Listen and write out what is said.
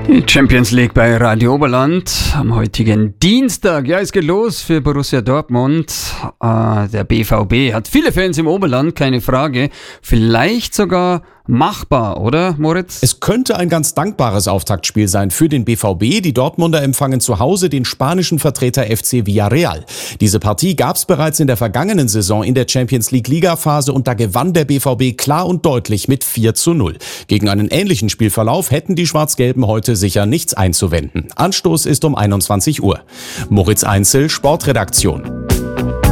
Die Champions League bei Radio Oberland am heutigen Dienstag. Ja, es geht los für Borussia Dortmund. Der BVB hat viele Fans im Oberland, keine Frage. Vielleicht sogar machbar, oder Moritz? Es könnte ein ganz dankbares Auftaktspiel sein für den BVB. Die Dortmunder empfangen zu Hause den spanischen Vertreter FC Villarreal. Diese Partie gab es bereits in der vergangenen Saison in der Champions League Ligaphase und da gewann der BVB klar und deutlich mit 4:0. Gegen einen ähnlichen Spielverlauf hätten die Schwarz-Gelben heute sicher nichts einzuwenden. Anstoß ist um 21 Uhr. Moritz Einzel, Sportredaktion.